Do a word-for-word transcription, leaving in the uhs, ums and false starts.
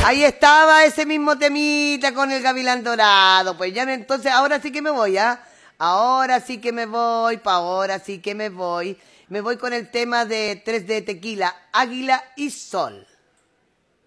Ahí estaba ese mismo temita con el gavilán dorado. Pues ya me, entonces ahora sí que me voy, ¿ah? Ahora sí que me voy, pa' ahora sí que me voy. Me voy con el tema de tres de Tequila, Águila y Sol.